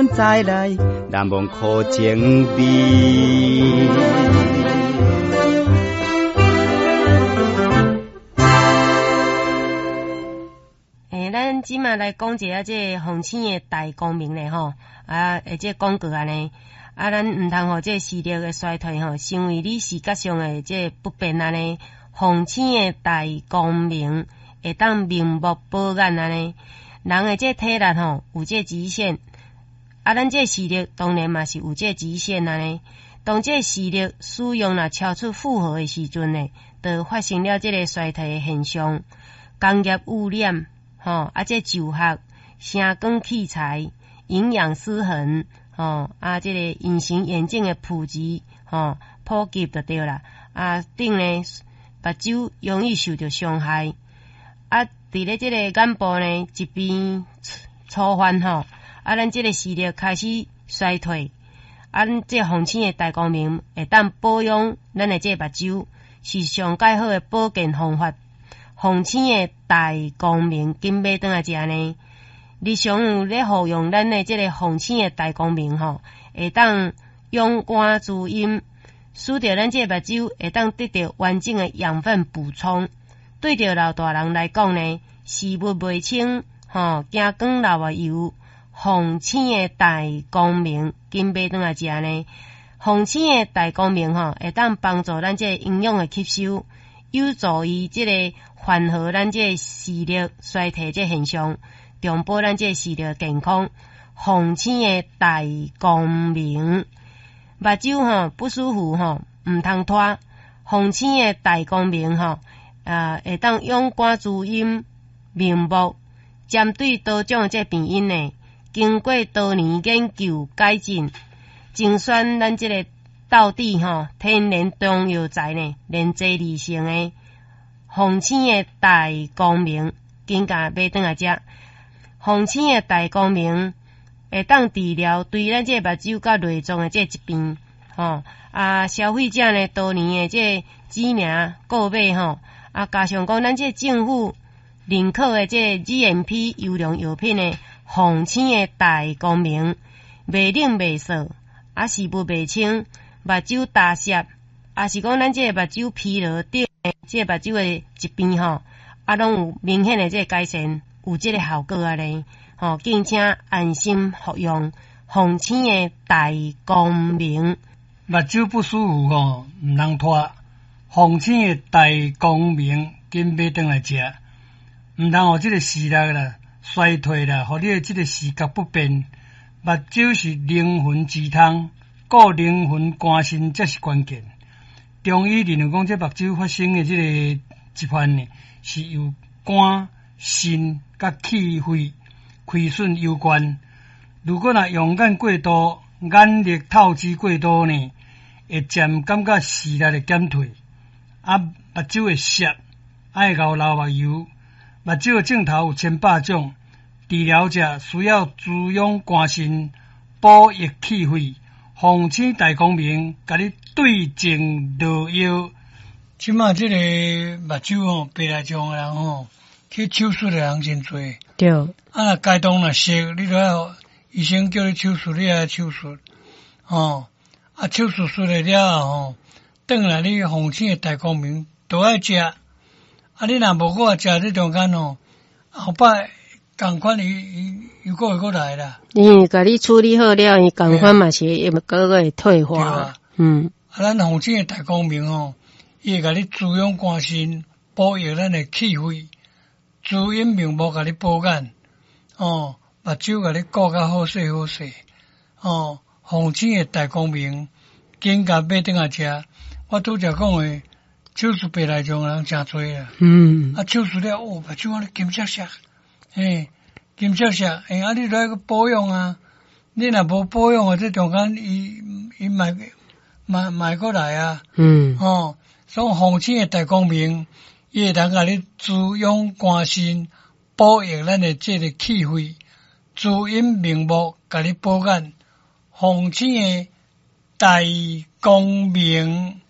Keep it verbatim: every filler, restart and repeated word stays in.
咱再来，难忘苦情味。 诶，咱即马来讲一下这个洪青的大光明咧吼，啊，诶，这广告安尼，啊，咱毋通互这视力的衰退吼，成为你视觉上的这不便安尼。洪青的大光明会当明目保眼安尼，人的这体力吼有这极限，啊，咱这视力当然嘛是有这极限安尼。当这视力使用若超出负荷的时阵呢，就发生了这个衰退的现象。工业污染，吼，啊，这就学、声光器材、营养失衡，吼，啊，这个隐形眼镜的普及，吼，普及就对啦。啊，顶呢。目睭容易受到伤害，啊，伫咧即个眼部呢一边粗犯吼，啊，咱即个视力开始衰退，啊，即洪青的大光明会当保养咱的即个目睭，是上介好的保健方法。洪青的大光明紧买转来食呢，日常有咧服用咱的即个洪青的大光明吼，会当养肝滋阴。使着咱这目睭会当得到完整的养分补充，对着老大人来讲呢，视物袂清，吼，惊光老啊油，洪青的大光明紧买转来食呢。洪青的大光明吼，会当帮助咱这营养的吸收，有助于这个缓和咱这视力衰退这现象，重保咱这视力健康。洪青的大光明。目睭吼不舒服吼，毋通拖。洪青的大光明吼，啊，会当养肝滋阴、明目，针对多种的这病因呢，经过多年研究改进，精选咱这个道地吼天然中药材呢，连接二成的洪青的大光明，紧甲买转来食。洪青的大光明。会当治疗对咱这目睭甲内脏的这疾病，吼啊，消费者呢多年的这知名购买吼，啊，加上讲咱这政府认可的这 G M P 优良药品呢，洪青的大光明，袂冷袂涩，啊，视物袂清，目睭大涩，啊是讲咱这目睭疲劳等这目睭的疾病吼，啊，拢有明显的这改善，有这个效果啊咧。吼，敬请安心服用洪青的大光明。 目睭不舒服吼，毋通拖。洪青的大光明，紧买转来食，毋通互即个视力啦衰退啦，互你的即个视觉不便。目睭是灵魂之汤，顾灵魂肝肾才是关键。中医认为讲，这目睭发生的即个疾患呢，是由肝、肾甲气血亏损有关。如果若用眼过度、眼力透支过度呢，会渐感觉视力会减退，啊，目睭会涩，爱流流目油。目睭的镜头有千百种，治疗者需要滋养肝肾、补益气血。洪青大光明，甲你对症落药。即马即个目睭吼，白内障的人吼，去手术的人真多。 对。 啊，若该当若熟，你就要医生叫你手术，你爱手术。吼，啊，手术出来了吼，转来你洪青的大光明都爱食。啊，你若无我食这中间吼，后摆共款伊伊又过会过来啦。 因为甲你处理好了，伊共款嘛是会个个会退化。 啊、 嗯。 啊，咱洪青的大光明吼，伊会甲你滋养肝肾，补益咱的气血，滋阴明目，甲你保眼。哦，目睭甲你顾较好势好势。哦，洪青的大光明，紧甲买转来食。我拄则讲诶，手术白内障人诚多啊。嗯。啊，手术了，哦，目睭安尼金闪闪，嘿，金闪闪，嘿，啊，你来个保养啊。你若无保养啊，这中间伊伊买买买过来啊。嗯。哦，所以洪青的大光明，伊会当甲你滋养肝肾。补益咱的这个气血，滋阴明目，甲你保眼。洪青的大光明。